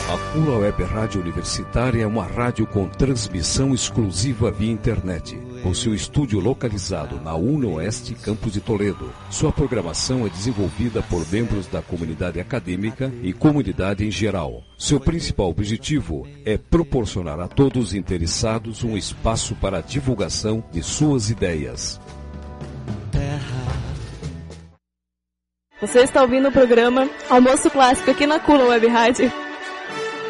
A Cula Web Rádio Universitária é uma rádio com transmissão exclusiva via internet, com seu estúdio localizado na UNOeste, campus de Toledo. Sua programação é desenvolvida por membros da comunidade acadêmica e comunidade em geral. Seu principal objetivo é proporcionar a todos os interessados um espaço para a divulgação de suas ideias. Você está ouvindo o programa Almoço Clássico aqui na Cula Web Rádio.